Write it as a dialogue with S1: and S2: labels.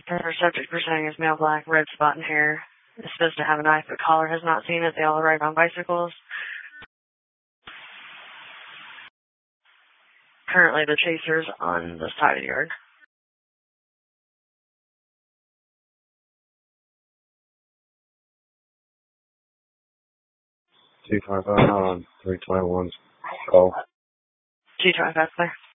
S1: Her subject presenting is male black, red spot in hair. Is supposed to have a knife, but caller has not seen it. They all arrive on bicycles. Currently, the chaser's on the side of the yard.
S2: 255 on 321's call.
S1: 225 there.